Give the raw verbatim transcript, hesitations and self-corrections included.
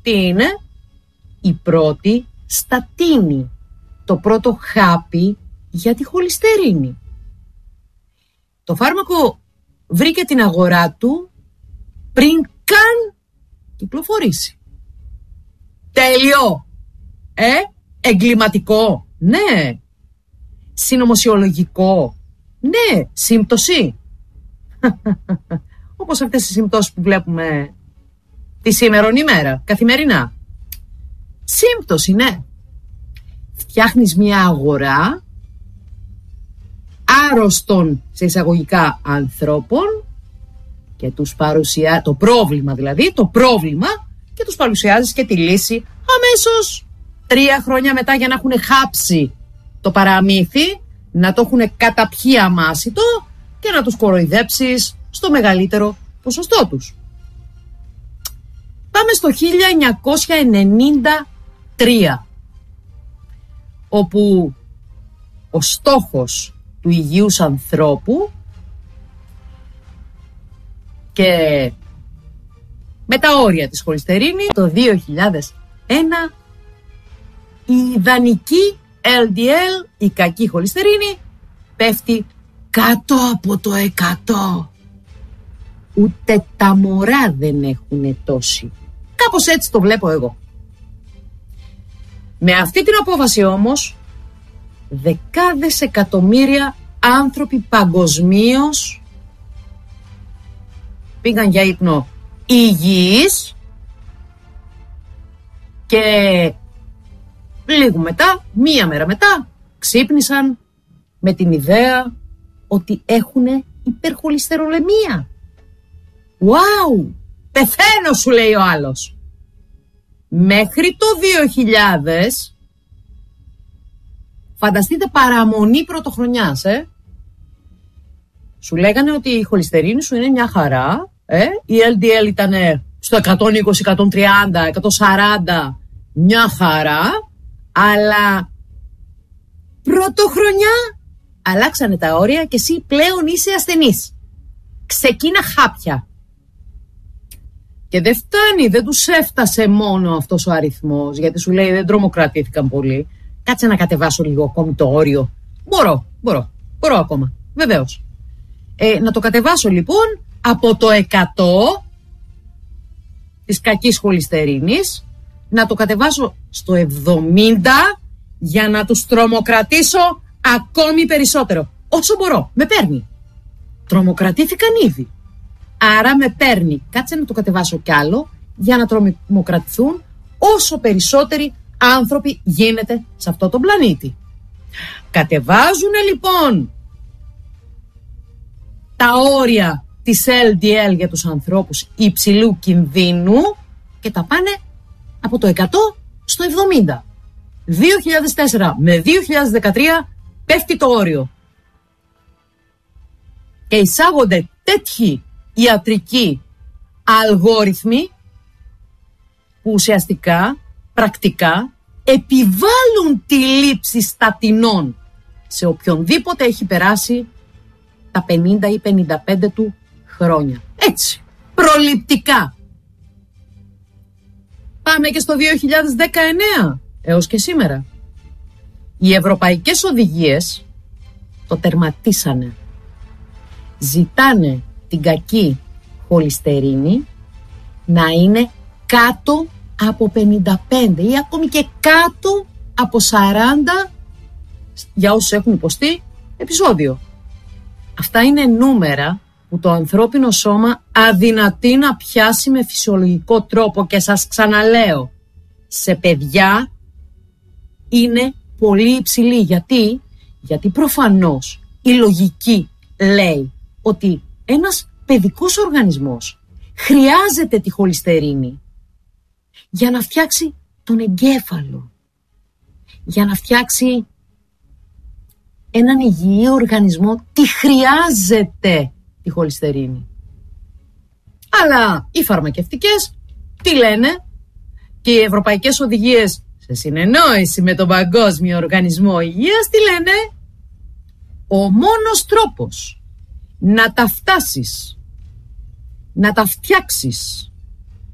Τι είναι? Η πρώτη στατίνη. Το πρώτο χάπι για τη χολυστερίνη. Το φάρμακο βρήκε την αγορά του πριν καν κυκλοφορήσει. Τέλειο! Ε, εγκληματικό. Ναι. Συνωμοσιολογικό. Ναι. Σύμπτωση. Όπως αυτές οι συμπτώσεις που βλέπουμε τη σήμερον ημέρα, καθημερινά. Σύμπτωση, ναι. Φτιάχνεις μια αγορά άρρωστων, σε εισαγωγικά, ανθρώπων και τους παρουσιάζει, το πρόβλημα δηλαδή, το πρόβλημα και τους παρουσιάζεις και τη λύση αμέσως τρία χρόνια μετά, για να έχουν χάψει το παραμύθι, να το έχουν καταπιεί αμάσιτο και να τους κοροϊδέψεις στο μεγαλύτερο ποσοστό τους. Πάμε στο χίλια εννιακόσια ενενήντα τρία, όπου ο στόχος του υγιούς ανθρώπου και με τα όρια της χολυστερίνης, το δύο χιλιάδες ένα η ιδανική ελ ντι ελ, η κακή χολυστερίνη, πέφτει κάτω από το εκατό. Ούτε τα μωρά δεν έχουν τόση. Κάπως έτσι το βλέπω εγώ. Με αυτή την απόφαση όμως, δεκάδες εκατομμύρια άνθρωποι παγκοσμίως πήγαν για ύπνο υγιείς και λίγο μετά, μία μέρα μετά, ξύπνησαν με την ιδέα ότι έχουν υπερχολυστερολεμία. Wow! Πεθαίνω, σου λέει ο άλλος. Μέχρι το δύο χιλιάδες, φανταστείτε παραμονή πρωτοχρονιάς, ε. Σου λέγανε ότι η χολυστερίνη σου είναι μια χαρά, ε. Η ελ ντι ελ ήταν στο εκατόν είκοσι, εκατόν τριάντα, εκατόν σαράντα, μια χαρά, αλλά πρωτοχρονιά αλλάξανε τα όρια και εσύ πλέον είσαι ασθενής. Ξεκίνα χάπια. Και δεν φτάνει, δεν τους έφτασε μόνο αυτός ο αριθμός, γιατί σου λέει δεν τρομοκρατήθηκαν πολύ. Κάτσε να κατεβάσω λίγο ακόμη το όριο. Μπορώ, μπορώ, μπορώ ακόμα, βεβαίως. Ε, να το κατεβάσω λοιπόν από το εκατό της κακής χολυστερίνης, να το κατεβάσω στο εβδομήντα για να τους τρομοκρατήσω ακόμη περισσότερο. Όσο μπορώ, με παίρνει. Τρομοκρατήθηκαν ήδη. Άρα με παίρνει. Κάτσε να το κατεβάσω κι άλλο για να τρομοκρατηθούν όσο περισσότεροι άνθρωποι γίνεται σε αυτό το πλανήτη. Κατεβάζουν λοιπόν τα όρια της ελ ντι ελ για τους ανθρώπους υψηλού κινδύνου και τα πάνε από το εκατό στο εβδομήντα. δύο χιλιάδες τέσσερα με δύο χιλιάδες δεκατρία πέφτει το όριο. Και εισάγονται τέτοιοι ιατρικοί αλγόριθμοι που ουσιαστικά, πρακτικά, επιβάλλουν τη λήψη στατινών σε οποιονδήποτε έχει περάσει τα πενήντα ή πενήντα πέντε του χρόνια. Έτσι, προληπτικά. Πάμε και στο δύο χιλιάδες δεκαεννέα έως και σήμερα. Οι ευρωπαϊκές οδηγίες το τερματίσανε. Ζητάνε την κακή χολυστερίνη να είναι κάτω από πενήντα πέντε ή ακόμη και κάτω από σαράντα για όσους έχουν υποστεί επεισόδιο. Αυτά είναι νούμερα που το ανθρώπινο σώμα αδυνατεί να πιάσει με φυσιολογικό τρόπο και σας ξαναλέω, σε παιδιά είναι πολύ υψηλή. Γιατί? Γιατί προφανώς η λογική λέει ότι ένας παιδικός οργανισμός χρειάζεται τη χολυστερίνη για να φτιάξει τον εγκέφαλο, για να φτιάξει έναν υγιή οργανισμό, τη χρειάζεται τη χολυστερίνη. Αλλά οι φαρμακευτικές τι λένε, και οι ευρωπαϊκές οδηγίες σε συνεννόηση με τον Παγκόσμιο Οργανισμό Υγείας τι λένε? Ο μόνος τρόπος να τα φτάσεις, να τα φτιάξεις